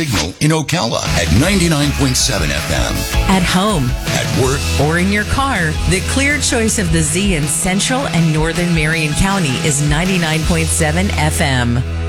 Signal in Ocala at 99.7 FM. At home, At work, or in your car, the clear choice of the Z in Central and Northern Marion County is 99.7 FM.